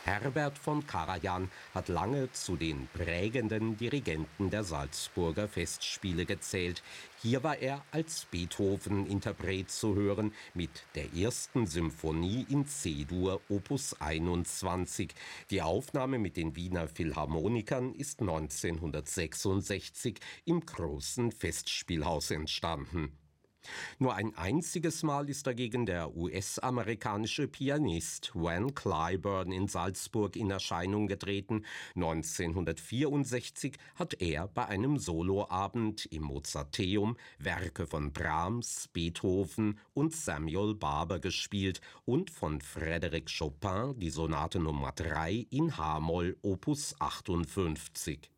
Herbert von Karajan hat lange zu den prägenden Dirigenten der Salzburger Festspiele gezählt. Hier war er als Beethoven-Interpret zu hören mit der ersten Symphonie in C-Dur Opus 21. Die Aufnahme mit den Wiener Philharmonikern ist 1966 im Großen Festspielhaus entstanden. Nur ein einziges Mal ist dagegen der US-amerikanische Pianist Van Cliburn in Salzburg in Erscheinung getreten. 1964 hat er bei einem Soloabend im Mozarteum Werke von Brahms, Beethoven und Samuel Barber gespielt und von Frédéric Chopin die Sonate Nummer 3 in h-Moll Opus 58.